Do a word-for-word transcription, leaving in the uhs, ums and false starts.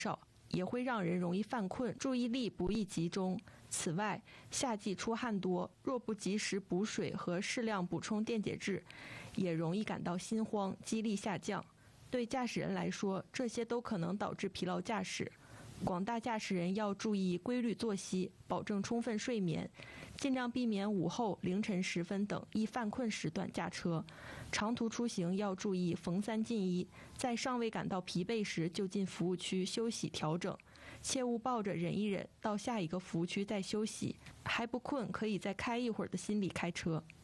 少，也会让人容易犯困，注意力不易集中。此外，夏季出汗多，若不及时补水和适量补充电解质，也容易感到心慌，肌力下降。对驾驶人来说，这些都可能导致疲劳驾驶。广大驾驶人要注意规律作息，保证充分睡眠，尽量避免午后、凌晨时分等易犯困时段驾车。长途出行要注意逢三进一，在尚未感到疲惫时就进服务区休息调整，切勿抱着忍一忍到下一个服务区再休息，还不困可以再开一会儿的心理开车。